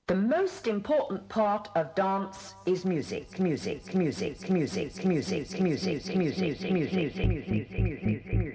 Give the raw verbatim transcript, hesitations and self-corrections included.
The most important part of dance is music, music, music, music, music, music, music, music, music, music, music, music.